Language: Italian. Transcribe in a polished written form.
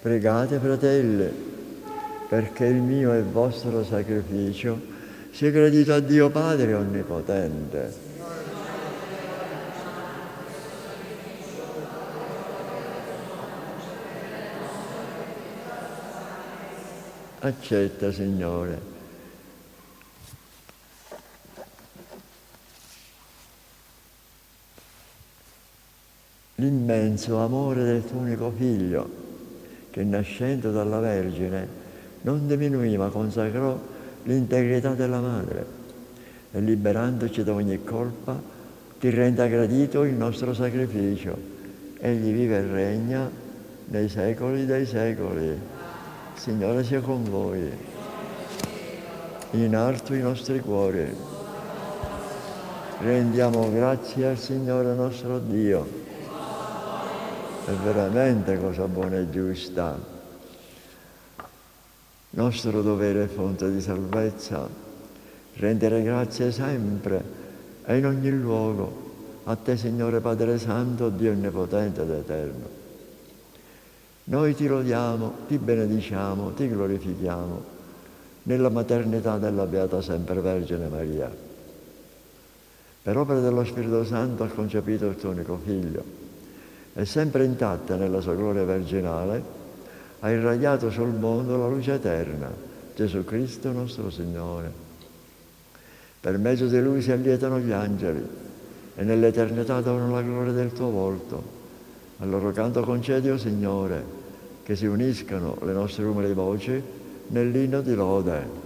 Pregate, fratelli, perché il mio e il vostro sacrificio sia gradito a Dio Padre Onnipotente. Accetta, Signore, l'immenso amore del tuo unico Figlio, che nascendo dalla Vergine non diminuì ma consacrò l'integrità della Madre e liberandoci da ogni colpa ti renda gradito il nostro sacrificio. Egli vive e regna nei secoli dei secoli. Signore sia con voi. In alto i nostri cuori. Rendiamo grazie al Signore nostro Dio. È veramente cosa buona e giusta. Nostro dovere e fonte di salvezza, rendere grazie sempre e in ogni luogo a Te, Signore Padre Santo, Dio Onnipotente ed Eterno. Noi ti lodiamo, ti benediciamo, ti glorifichiamo nella maternità della Beata Sempre Vergine Maria. Per opera dello Spirito Santo ha concepito il tuo unico Figlio e sempre intatta nella sua gloria virginale ha irradiato sul mondo la luce eterna, Gesù Cristo nostro Signore. Per mezzo di Lui si allietano gli angeli e nell'eternità adorano la gloria del tuo volto. Al loro canto concedi, o Signore, che si uniscano le nostre umili voci nell'inno di lode.